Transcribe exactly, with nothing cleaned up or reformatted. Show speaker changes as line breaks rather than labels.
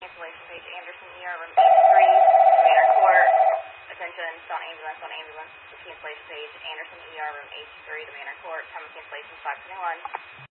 Cancellation page Anderson, E R room H three, Manor Court. Attention, Stone Ambulance, Stone Ambulance. Cancellation page Anderson, E R room H three, the Manor Court. Time of cancellation five twenty-one.